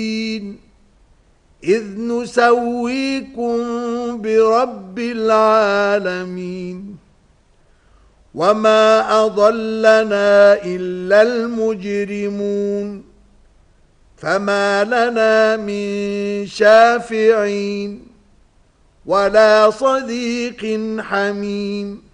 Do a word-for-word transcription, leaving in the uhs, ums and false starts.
إذ نسويكم برب العالمين وما أضلنا إلا المجرمون فما لنا من شافعين ولا صديق حميم